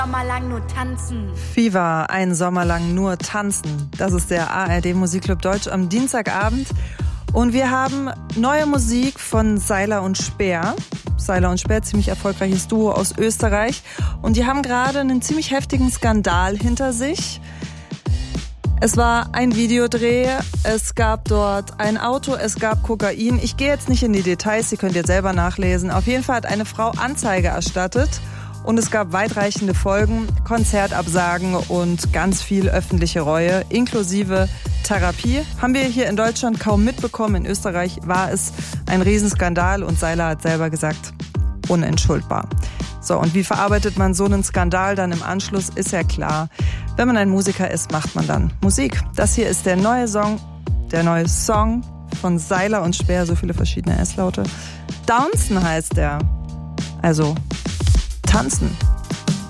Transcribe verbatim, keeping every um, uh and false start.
Sommer lang nur tanzen. Fever, ein Sommer lang nur tanzen. Das ist der A R D Musikclub Deutsch am Dienstagabend. Und wir haben neue Musik von Seiler und Speer. Seiler und Speer, ziemlich erfolgreiches Duo aus Österreich. Und die haben gerade einen ziemlich heftigen Skandal hinter sich. Es war ein Videodreh, es gab dort ein Auto, es gab Kokain. Ich gehe jetzt nicht in die Details, Sie könnt ihr selber nachlesen. Auf jeden Fall hat eine Frau Anzeige erstattet und es gab weitreichende Folgen, Konzertabsagen und ganz viel öffentliche Reue, inklusive Therapie. Haben wir hier in Deutschland kaum mitbekommen. In Österreich war es ein Riesenskandal und Seiler hat selber gesagt, unentschuldbar. So, und wie verarbeitet man so einen Skandal dann im Anschluss, ist ja klar. Wenn man ein Musiker ist, macht man dann Musik. Das hier ist der neue Song, der neue Song von Seiler und Speer, so viele verschiedene S-Laute. Downsen heißt der. Also, tanzen.